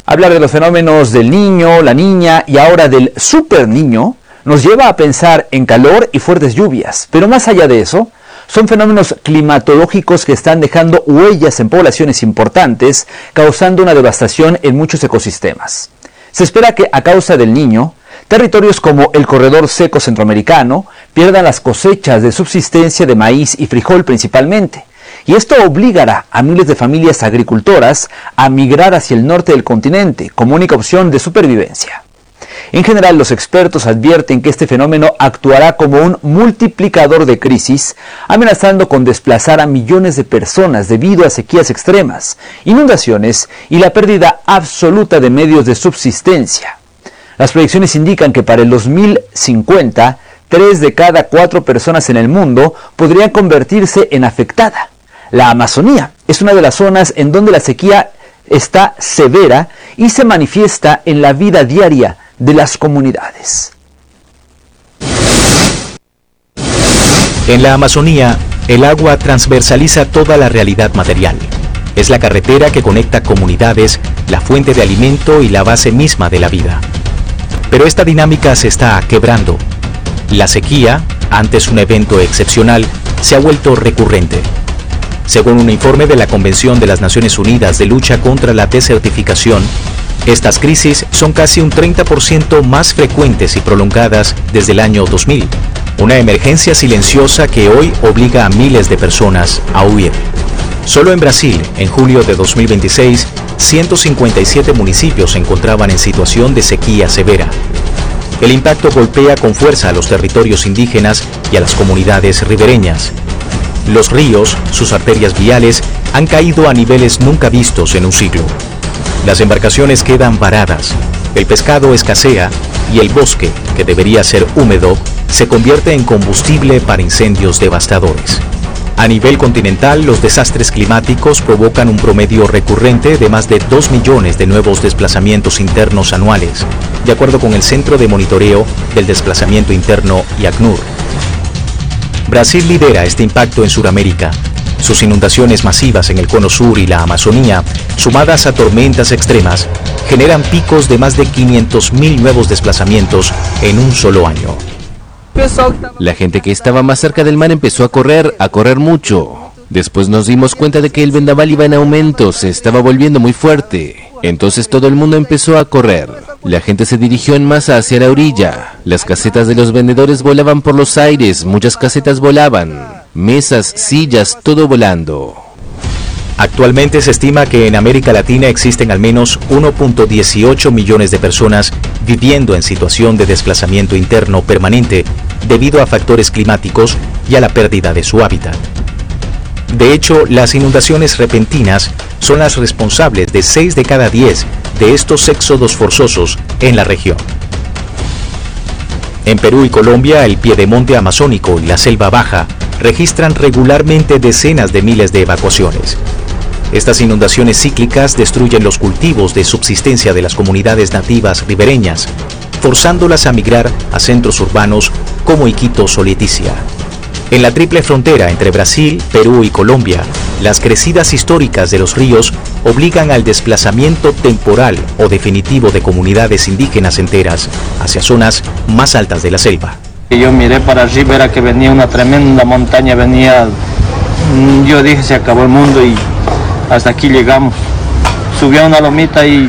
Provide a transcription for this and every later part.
Hablar de los fenómenos del niño, la niña y ahora del super niño nos lleva a pensar en calor y fuertes lluvias, pero más allá de eso, son fenómenos climatológicos que están dejando huellas en poblaciones importantes, causando una devastación en muchos ecosistemas. Se espera que a causa del Niño, territorios como el corredor seco centroamericano pierdan las cosechas de subsistencia de maíz y frijol principalmente, y esto obligará a miles de familias agricultoras a migrar hacia el norte del continente como única opción de supervivencia. En general, los expertos advierten que este fenómeno actuará como un multiplicador de crisis, amenazando con desplazar a millones de personas debido a sequías extremas, inundaciones y la pérdida absoluta de medios de subsistencia. Las proyecciones indican que para el 2050, 3 de cada 4 personas en el mundo podrían convertirse en afectada. La Amazonía es una de las zonas en donde la sequía está severa y se manifiesta en la vida diaria de las comunidades. En la Amazonía, el agua transversaliza toda la realidad material. Es la carretera que conecta comunidades, la fuente de alimento y la base misma de la vida. Pero esta dinámica se está quebrando. La sequía, antes un evento excepcional, se ha vuelto recurrente. Según un informe de la Convención de las Naciones Unidas de Lucha contra la Desertificación, estas crisis son casi un 30% más frecuentes y prolongadas desde el año 2000, una emergencia silenciosa que hoy obliga a miles de personas a huir. Solo en Brasil, en julio de 2026, 157 municipios se encontraban en situación de sequía severa. El impacto golpea con fuerza a los territorios indígenas y a las comunidades ribereñas. Los ríos, sus arterias viales, han caído a niveles nunca vistos en un siglo. Las embarcaciones quedan varadas, el pescado escasea y el bosque, que debería ser húmedo, se convierte en combustible para incendios devastadores. A nivel continental, los desastres climáticos provocan un promedio recurrente de más de 2 millones de nuevos desplazamientos internos anuales, de acuerdo con el Centro de Monitoreo del Desplazamiento Interno y ACNUR. Brasil lidera este impacto en Sudamérica. Sus inundaciones masivas en el Cono Sur y la Amazonía, sumadas a tormentas extremas, generan picos de más de 500.000 nuevos desplazamientos en un solo año. La gente que estaba más cerca del mar empezó a correr mucho. Después nos dimos cuenta de que el vendaval iba en aumento, se estaba volviendo muy fuerte. Entonces todo el mundo empezó a correr. La gente se dirigió en masa hacia la orilla. Las casetas de los vendedores volaban por los aires, muchas casetas volaban. Mesas, sillas, todo volando. Actualmente se estima que en América Latina existen al menos 1.18 millones de personas viviendo en situación de desplazamiento interno permanente debido a factores climáticos y a la pérdida de su hábitat. De hecho, las inundaciones repentinas son las responsables de 6 de cada 10 de estos éxodos forzosos en la región. En Perú y Colombia, el piedemonte amazónico y la selva baja registran regularmente decenas de miles de evacuaciones. Estas inundaciones cíclicas destruyen los cultivos de subsistencia de las comunidades nativas ribereñas, forzándolas a migrar a centros urbanos como Iquitos o Leticia. En la triple frontera entre Brasil, Perú y Colombia, las crecidas históricas de los ríos obligan al desplazamiento temporal o definitivo de comunidades indígenas enteras hacia zonas más altas de la selva. Yo miré para arriba, era que venía una tremenda montaña, yo dije se acabó el mundo y hasta aquí llegamos. Subí a una lomita y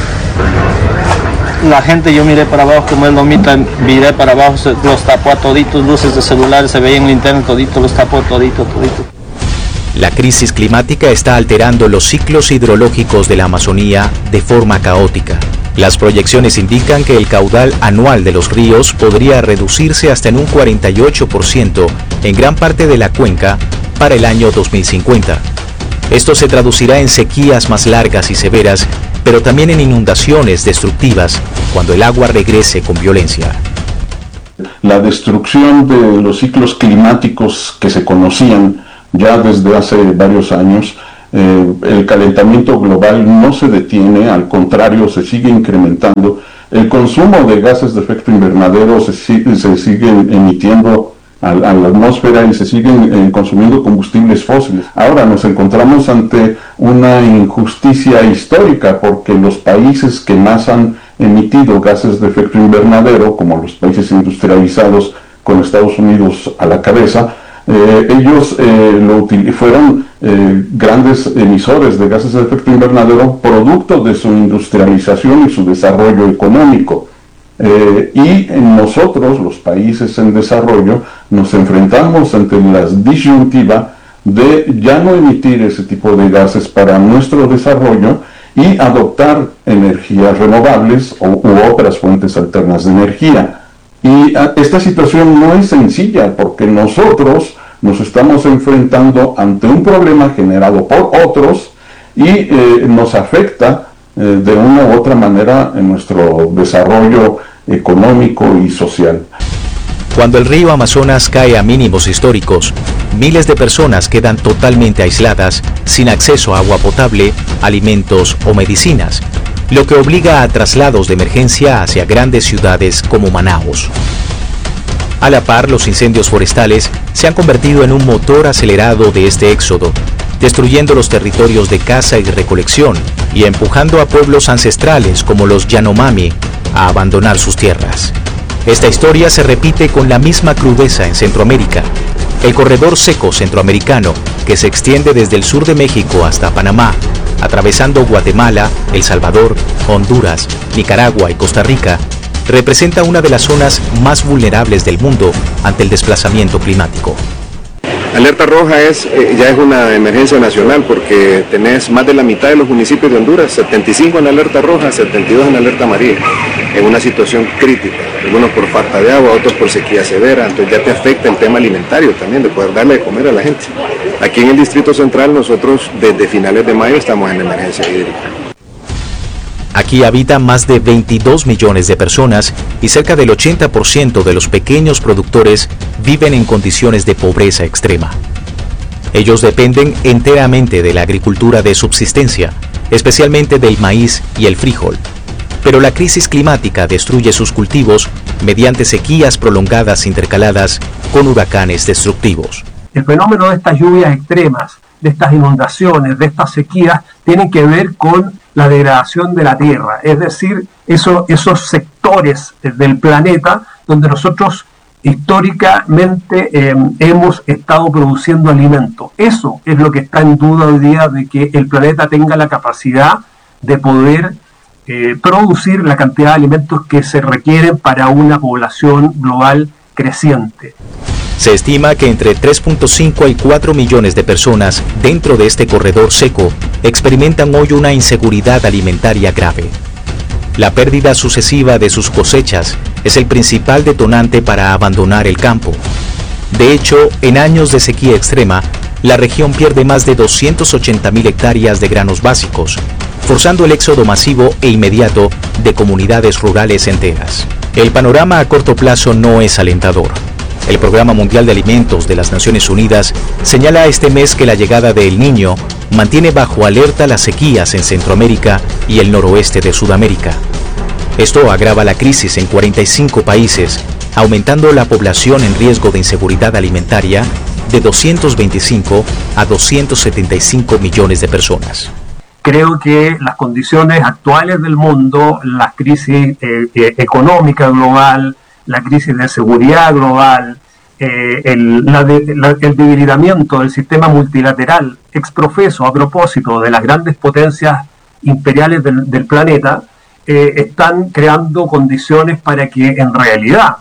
la gente, yo miré para abajo como es lomita, miré para abajo, los tapó a toditos, luces de celulares se veían en el internet todito, los tapó todito. La crisis climática está alterando los ciclos hidrológicos de la Amazonía de forma caótica. Las proyecciones indican que el caudal anual de los ríos podría reducirse hasta en un 48% en gran parte de la cuenca para el año 2050. Esto se traducirá en sequías más largas y severas, pero también en inundaciones destructivas cuando el agua regrese con violencia. La destrucción de los ciclos climáticos que se conocían ya desde hace varios años, el calentamiento global no se detiene, al contrario, se sigue incrementando. El consumo de gases de efecto invernadero se sigue emitiendo a la atmósfera y se siguen consumiendo combustibles fósiles. Ahora nos encontramos ante una injusticia histórica porque los países que más han emitido gases de efecto invernadero, como los países industrializados con Estados Unidos a la cabeza, ellos fueron grandes emisores de gases de efecto invernadero producto de su industrialización y su desarrollo económico. Y nosotros, los países en desarrollo, nos enfrentamos ante la disyuntiva de ya no emitir ese tipo de gases para nuestro desarrollo y adoptar energías renovables u otras fuentes alternas de energía. Y esta situación no es sencilla porque nosotros nos estamos enfrentando ante un problema generado por otros y nos afecta de una u otra manera en nuestro desarrollo económico y social. Cuando el río Amazonas cae a mínimos históricos, miles de personas quedan totalmente aisladas, sin acceso a agua potable, alimentos o medicinas, lo que obliga a traslados de emergencia hacia grandes ciudades como Manaos. A la par, los incendios forestales se han convertido en un motor acelerado de este éxodo, destruyendo los territorios de caza y recolección y empujando a pueblos ancestrales como los Yanomami a abandonar sus tierras. Esta historia se repite con la misma crudeza en Centroamérica. El corredor seco centroamericano, que se extiende desde el sur de México hasta Panamá, atravesando Guatemala, El Salvador, Honduras, Nicaragua y Costa Rica, representa una de las zonas más vulnerables del mundo ante el desplazamiento climático. Alerta roja ya es una emergencia nacional porque tenés más de la mitad de los municipios de Honduras, 75 en alerta roja, 72 en alerta amarilla, en una situación crítica, algunos por falta de agua, otros por sequía severa, entonces ya te afecta el tema alimentario también, de poder darle de comer a la gente. Aquí en el Distrito Central nosotros desde finales de mayo estamos en emergencia hídrica. Aquí habitan más de 22 millones de personas y cerca del 80% de los pequeños productores viven en condiciones de pobreza extrema. Ellos dependen enteramente de la agricultura de subsistencia, especialmente del maíz y el frijol. Pero la crisis climática destruye sus cultivos mediante sequías prolongadas intercaladas con huracanes destructivos. El fenómeno de estas lluvias extremas, de estas inundaciones, de estas sequías, tienen que ver con la degradación de la Tierra, es decir, esos sectores del planeta donde nosotros históricamente hemos estado produciendo alimentos. Eso es lo que está en duda hoy día, de que el planeta tenga la capacidad de poder producir la cantidad de alimentos que se requieren para una población global creciente. Se estima que entre 3.5 y 4 millones de personas dentro de este corredor seco experimentan hoy una inseguridad alimentaria grave. La pérdida sucesiva de sus cosechas es el principal detonante para abandonar el campo. De hecho, en años de sequía extrema, la región pierde más de 280.000 hectáreas de granos básicos, forzando el éxodo masivo e inmediato de comunidades rurales enteras. El panorama a corto plazo no es alentador. El Programa Mundial de Alimentos de las Naciones Unidas señala este mes que la llegada de El Niño mantiene bajo alerta las sequías en Centroamérica y el noroeste de Sudamérica. Esto agrava la crisis en 45 países, aumentando la población en riesgo de inseguridad alimentaria de 225 a 275 millones de personas. Creo que las condiciones actuales del mundo, la crisis económica global, la crisis de seguridad global, el debilitamiento del sistema multilateral exprofeso a propósito de las grandes potencias imperiales del planeta, están creando condiciones para que en realidad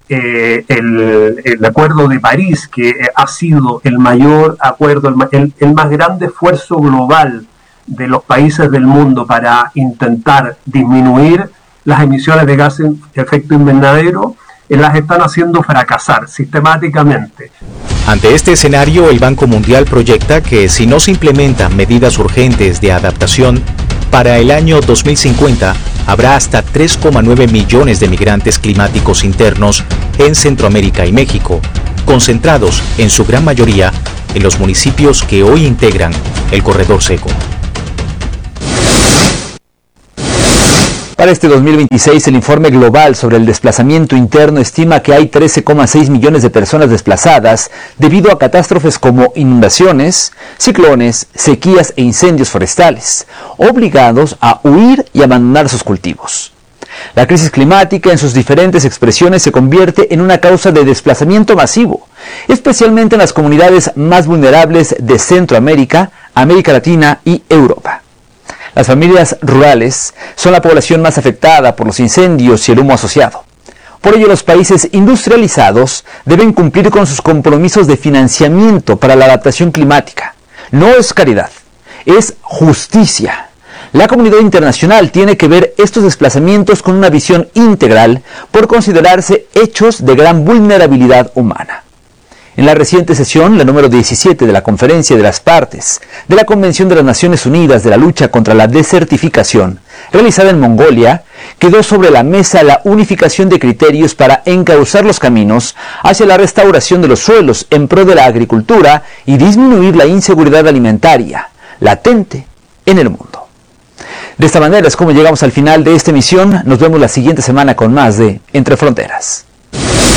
el Acuerdo de París, que ha sido el mayor acuerdo, el más grande esfuerzo global de los países del mundo para intentar disminuir las emisiones de gases de efecto invernadero, las están haciendo fracasar sistemáticamente. Ante este escenario, el Banco Mundial proyecta que si no se implementan medidas urgentes de adaptación, para el año 2050 habrá hasta 3,9 millones de migrantes climáticos internos en Centroamérica y México, concentrados en su gran mayoría en los municipios que hoy integran el corredor seco. Para este 2026, el informe global sobre el desplazamiento interno estima que hay 13,6 millones de personas desplazadas debido a catástrofes como inundaciones, ciclones, sequías e incendios forestales, obligados a huir y abandonar sus cultivos. La crisis climática en sus diferentes expresiones se convierte en una causa de desplazamiento masivo, especialmente en las comunidades más vulnerables de Centroamérica, América Latina y Europa. Las familias rurales son la población más afectada por los incendios y el humo asociado. Por ello, los países industrializados deben cumplir con sus compromisos de financiamiento para la adaptación climática. No es caridad, es justicia. La comunidad internacional tiene que ver estos desplazamientos con una visión integral por considerarse hechos de gran vulnerabilidad humana. En la reciente sesión, la número 17 de la Conferencia de las Partes de la Convención de las Naciones Unidas de la Lucha contra la Desertificación, realizada en Mongolia, quedó sobre la mesa la unificación de criterios para encauzar los caminos hacia la restauración de los suelos en pro de la agricultura y disminuir la inseguridad alimentaria latente en el mundo. De esta manera es como llegamos al final de esta emisión. Nos vemos la siguiente semana con más de Entre Fronteras.